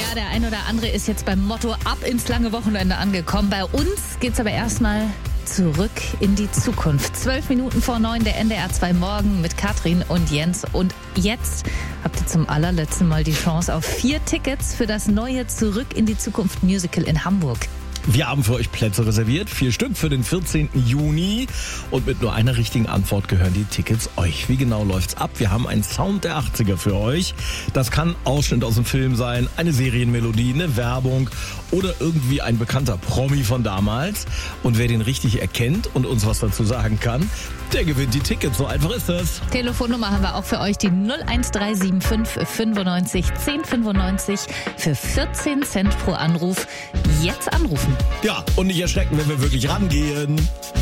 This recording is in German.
Ja, der ein oder andere ist jetzt beim Motto ab ins lange Wochenende angekommen. Bei uns geht's aber erstmal zurück in die Zukunft. 12 Minuten vor 9, der NDR 2 Morgen mit Katrin und Jens. Und jetzt habt ihr zum allerletzten Mal die Chance auf 4 Tickets für das neue Zurück in die Zukunft Musical in Hamburg. Wir haben für euch Plätze reserviert, 4 Stück für den 14. Juni. Und mit nur einer richtigen Antwort gehören die Tickets euch. Wie genau läuft's ab? Wir haben einen Sound der 80er für euch. Das kann Ausschnitt aus dem Film sein, eine Serienmelodie, eine Werbung oder irgendwie ein bekannter Promi von damals. Und wer den richtig erkennt und uns was dazu sagen kann, der gewinnt die Tickets. So einfach ist das. Telefonnummer haben wir auch für euch, die 01375 95 1095 für 14 Cent pro Anruf. Jetzt anrufen. Ja, und nicht erschrecken, wenn wir wirklich rangehen.